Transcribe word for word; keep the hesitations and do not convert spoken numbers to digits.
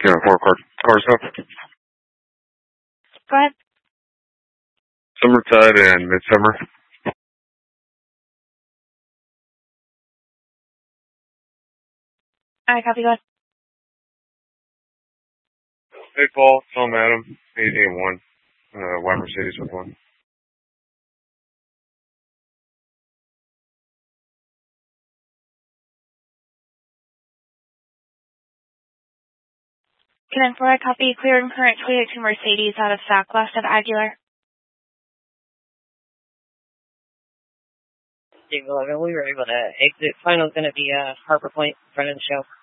Yeah, four car, car stuff. Go ahead. Summertide and midsummer. All right, copy, go ahead. Hey, Paul. Tom Adam. eighty and one. Uh, white Mercedes with one. Can I for a copy clear and current twenty-two Mercedes out of stock west of Aguilar? Steve eleven, we were able to exit. Final's going to be uh, Harbor Point, front of the show.